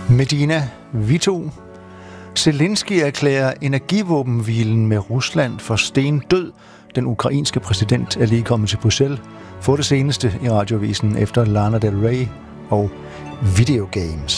Medina Vito. Zelensky erklærer energivåbenhvilen med Rusland for stendød. Den ukrainske præsident er lige kommet til Bruxelles. Få det seneste i radiovisen efter Lana Del Rey og Video Games.